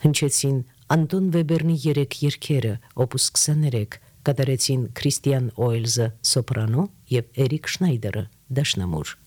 հնչեցին Անտոն Վեբերնի 3 երգերը, օպուս 23, կատարեցին Քրիստիան Օյլզը սոպրանո եւ Էրիկ Շնայդերը դաշնամուր։